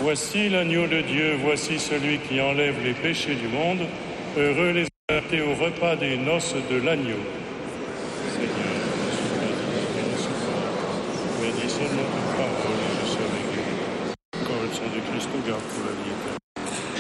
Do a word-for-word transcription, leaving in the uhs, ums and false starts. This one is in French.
Voici l'agneau de Dieu, voici celui qui enlève les péchés du monde. Heureux les invités au repas des noces de l'agneau. Seigneur, ne suis pas digne que nous soyons, mais dis seulement